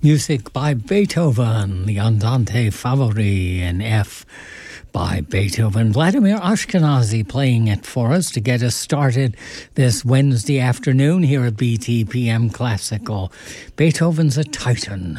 Music by Beethoven, the Andante Favori in F by Beethoven. Vladimir Ashkenazy playing it for us to get us started this Wednesday afternoon here at BTPM Classical. Beethoven's a titan.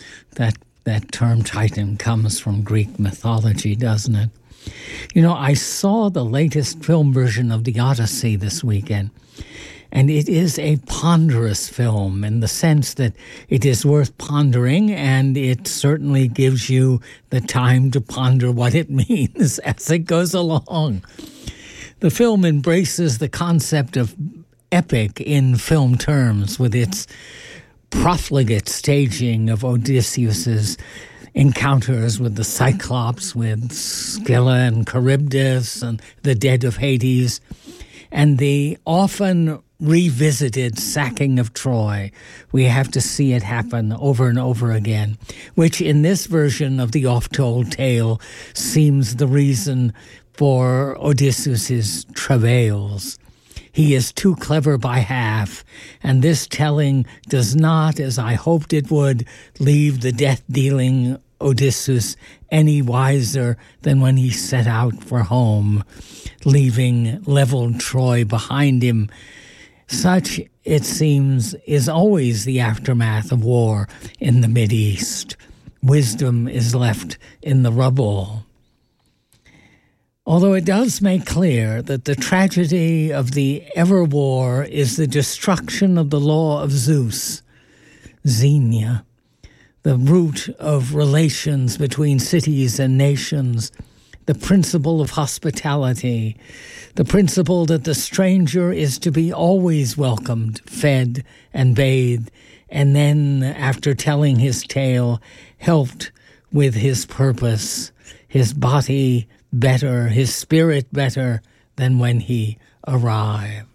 That term titan comes from Greek mythology, doesn't it? You know, I saw the latest film version of The Odyssey this weekend. And it is a ponderous film in the sense that it is worth pondering, and it certainly gives you the time to ponder what it means as it goes along. The film embraces the concept of epic in film terms with its profligate staging of Odysseus's encounters with the Cyclops, with Scylla and Charybdis and the dead of Hades, and the often revisited sacking of Troy. We have to see it happen over and over again, which in this version of the oft-told tale seems the reason for Odysseus' travails. He is too clever by half, and this telling does not, as I hoped it would, leave the death-dealing Odysseus any wiser than when he set out for home, leaving leveled Troy behind him. Such, it seems, is always the aftermath of war in the Mideast. Wisdom is left in the rubble. Although it does make clear that the tragedy of the ever-war is the destruction of the law of Zeus, Xenia, the root of relations between cities and nations, the principle of hospitality, the principle that the stranger is to be always welcomed, fed, and bathed, and then, after telling his tale, helped with his purpose, his body better, his spirit better than when he arrived.